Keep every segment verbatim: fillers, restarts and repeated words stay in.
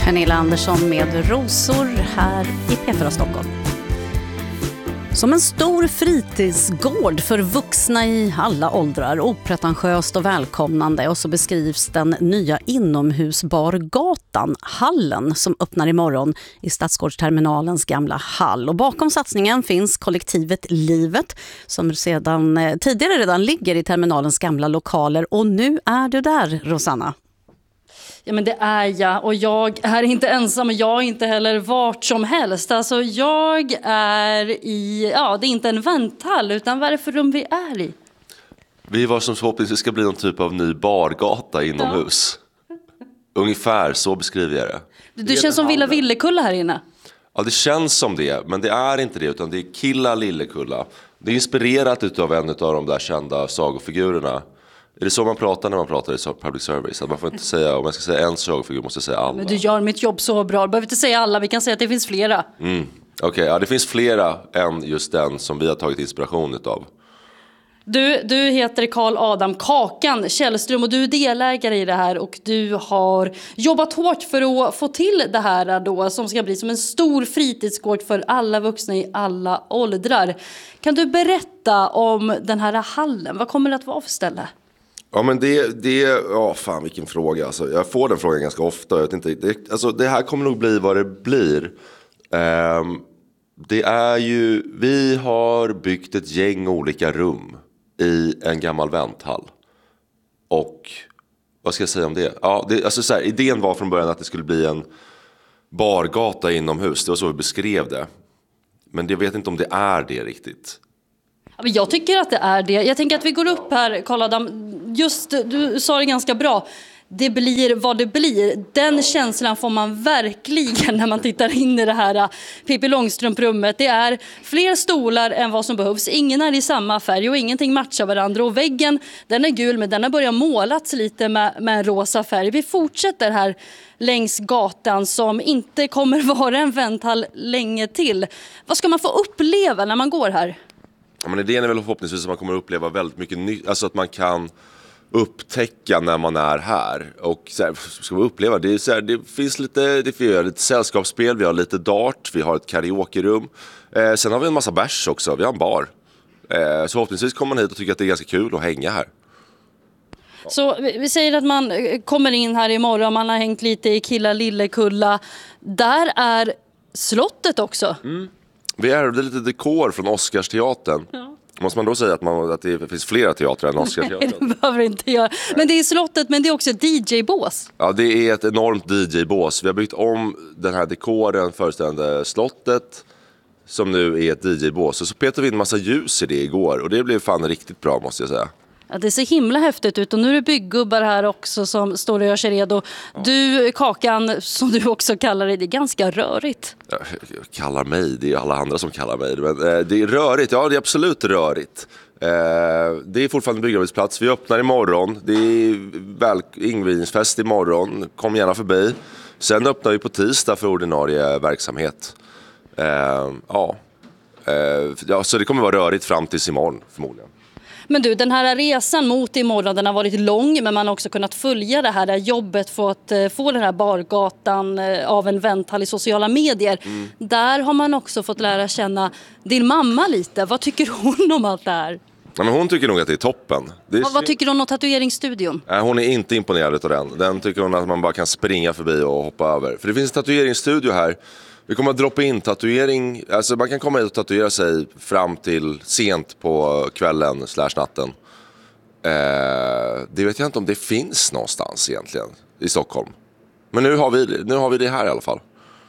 Pernilla Andersson med Rosor här i P fyra Stockholm. Som en stor fritidsgård för vuxna i alla åldrar, opretentiöst och välkomnande, och så beskrivs den nya inomhusbargatan Hallen som öppnar imorgon i Stadsgårdsterminalens gamla hall. Och bakom satsningen finns kollektivet Livet som sedan tidigare redan ligger i terminalens gamla lokaler, och nu är du där, Rosanna. Ja, men det är jag, och jag är inte ensam, och jag är inte heller vart som helst. Alltså jag är i, ja det är inte en vänthall, utan vad är det för rum vi är i? Vi var som förhoppningsvis ska bli någon typ av ny bargata inomhus. Ja. Ungefär så beskriver jag det. Du, du känns som Villa Villekulla här inne. Ja, det känns som det, men det är inte det, utan det är Killa Lillekulla. Det är inspirerat av en av de där kända sagofigurerna. Är det så man pratar när man pratar i public service? Att man får inte säga, om jag ska säga en sagofigur måste jag säga alla. Men du gör mitt jobb så bra, du behöver inte säga alla, vi kan säga att det finns flera. Mm. Okej, okay, ja, det finns flera än just den som vi har tagit inspiration utav. Du, du heter Karl Adam Kakan Källström, och du är delägare i det här, och du har jobbat hårt för att få till det här då, som ska bli som en stor fritidsgård för alla vuxna i alla åldrar. Kan du berätta om den här hallen? Vad kommer det att vara för ställe? Ja, men det, det, ja fan vilken fråga. Alltså, jag får den frågan ganska ofta. Jag vet inte, det, alltså, det här kommer nog bli vad det blir. Um, det är ju, vi har byggt ett gäng olika rum i en gammal vänthall. Och vad ska jag säga om det? Ja, det alltså, så här, idén var från början att det skulle bli en bargata inomhus. Det var så vi beskrev det. Men jag vet inte om det är det riktigt. Jag tycker att det är det. Jag tänker att vi går upp här, Karl Adam. Just, du sa det ganska bra. Det blir vad det blir. Den känslan får man verkligen när man tittar in i det här Pippi Långstrump-rummet. Det är fler stolar än vad som behövs. Ingen är i samma färg och ingenting matchar varandra. Och väggen, den är gul, men den har börjat målats lite med, med en rosa färg. Vi fortsätter här längs gatan som inte kommer vara en vänthall länge till. Vad ska man få uppleva när man går här? Ja, men idén är väl förhoppningsvis att man kommer att uppleva väldigt mycket nytt. Alltså att man kan upptäcka när man är här. Och så här, ska man uppleva det, är så här, det finns lite, det finns lite sällskapsspel, vi har lite dart, vi har ett karaoke-rum. Eh, sen har vi en massa bärs också, vi har en bar. Eh, så förhoppningsvis kommer man hit och tycker att det är ganska kul att hänga här. Ja. Så vi säger att man kommer in här imorgon, man har hängt lite i Killa Lillekulla. Där är slottet också. Mm. Vi ärvde lite dekor från Oscarsteatern. Ja. Måste man då säga att, man, att det finns flera teatrar än Oscarsteatern? Nej, det behöver inte göra. Men det är slottet, men det är också ett D J-bås. Ja, det är ett enormt D J-bås. Vi har byggt om den här dekoren föreställande slottet som nu är ett D J-bås. Och så petade vi in en massa ljus i det igår, och det blev fan riktigt bra, måste jag säga. Ja, det ser himla häftigt ut, och nu är det bygggubbar här också som står och gör sig redo. Ja. Du, Kakan, som du också kallar det, det är ganska rörigt. Jag, jag kallar mig, det är alla andra som kallar mig. Men eh, det är rörigt, ja det är absolut rörigt. Eh, det är fortfarande en byggarbetsplats, vi öppnar imorgon. Det är väl, invigningsfest imorgon, kom gärna förbi. Sen öppnar vi på tisdag för ordinarie verksamhet. Eh, ja. Eh, ja, så det kommer vara rörigt fram tills imorgon förmodligen. Men du, den här resan mot imorgon, den har varit lång, men man har också kunnat följa det här jobbet för att få den här bargatan av en vänthall i sociala medier. Mm. Där har man också fått lära känna din mamma lite. Vad tycker hon om allt det här? Ja, men hon tycker nog att det är toppen. Det är... Vad, vad tycker hon om tatueringsstudion? Nej, hon är inte imponerad av den. Den tycker hon att man bara kan springa förbi och hoppa över. För det finns en tatueringsstudio här. Vi kommer att droppa in tatuering. Alltså man kan komma hit och tatuera sig fram till sent på kvällen slash natten. Eh, det vet jag inte om det finns någonstans egentligen i Stockholm. Men nu har vi, nu har vi det här i alla fall.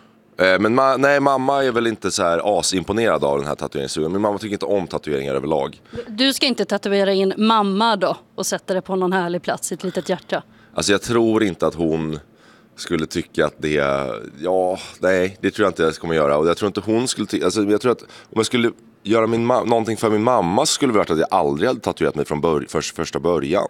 Eh, men ma- nej, mamma är väl inte så här asimponerad av den här tatueringsstudion. Min mamma tycker inte om tatueringar överlag. Du ska inte tatuera in mamma då och sätta det på någon härlig plats i ett litet hjärta? Alltså jag tror inte att hon skulle tycka att det, ja, nej, det tror jag inte jag kommer göra. Och jag tror inte hon skulle tycka, alltså jag tror att om jag skulle göra min ma- någonting för min mamma så skulle det varit att jag aldrig hade tatuerat mig från bör- för, första början.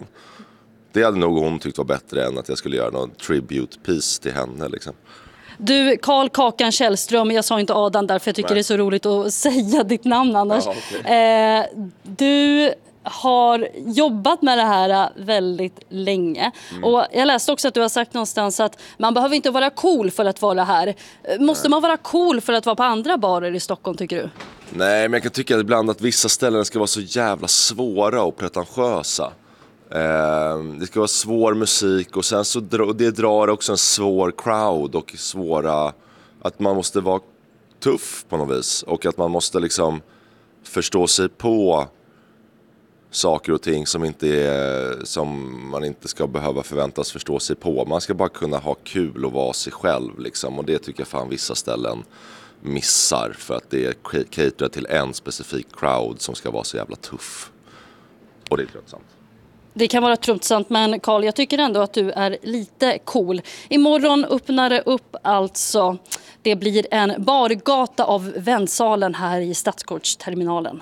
Det hade nog hon tyckt var bättre än att jag skulle göra någon tribute piece till henne liksom. Du, Karl Kakan Källström, jag sa inte Adam där för jag tycker Nej. Det är så roligt att säga ditt namn annars. Ja, okay. eh, du har jobbat med det här väldigt länge. Mm. Och jag läste också att du har sagt någonstans att man behöver inte vara cool för att vara här. Måste Nej. man vara cool för att vara på andra barer i Stockholm, tycker du? Nej, men jag kan tycka ibland att vissa ställen ska vara så jävla svåra och pretentiösa. Eh, det ska vara svår musik och sen så dra, det drar också en svår crowd och svåra, att man måste vara tuff på något vis och att man måste liksom förstå sig på saker och ting som inte är, som man inte ska behöva förväntas förstå sig på. Man ska bara kunna ha kul och vara sig själv liksom, och det tycker jag fan vissa ställen missar för att det är caterat till en specifik crowd som ska vara så jävla tuff. Och det är tröttsamt. Det kan vara tröttsamt, men Carl, jag tycker ändå att du är lite cool. Imorgon öppnar det upp alltså. Det blir en bargata av väntsalen här i Stadsgårdsterminalen.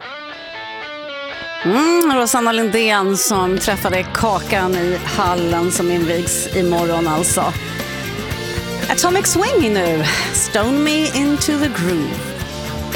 Mm, Rosanna Lindén som träffade Kakan i hallen som invigs imorgon alltså. Atomic Swing nu. Stone Me Into the Groove.